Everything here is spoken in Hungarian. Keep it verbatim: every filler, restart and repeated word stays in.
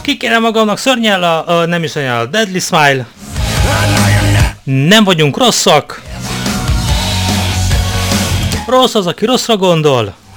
Kikérem magamnak, szörnyel a, a nem is szörnyel a Deadly Smile. Nem vagyunk rosszak. Rossz az, aki rosszra gondol.